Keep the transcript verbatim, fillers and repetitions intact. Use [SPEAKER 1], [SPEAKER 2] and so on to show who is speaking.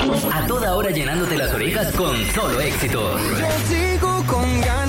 [SPEAKER 1] A toda hora llenándote las orejas con solo éxitos.
[SPEAKER 2] Yo sigo con ganas.